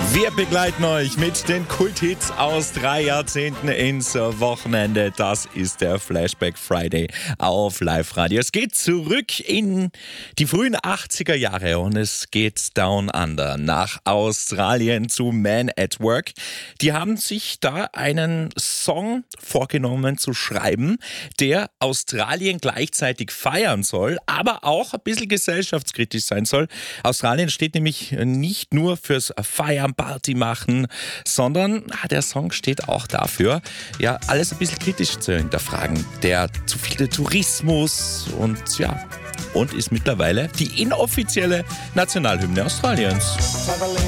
Wir begleiten euch mit den Kulthits aus 3 Jahrzehnten ins Wochenende. Das ist der Flashback Friday auf Live-Radio. Es geht zurück in die frühen 80er Jahre und es geht down under nach Australien zu Man at Work. Die haben sich da einen Song vorgenommen zu schreiben, der Australien gleichzeitig feiern soll, aber auch ein bisschen gesellschaftskritisch sein soll. Australien steht nämlich nicht nur fürs Feiern, Party machen, sondern der Song steht auch dafür, ja, alles ein bisschen kritisch zu hinterfragen. Der zu viele Tourismus und ist mittlerweile die inoffizielle Nationalhymne Australiens.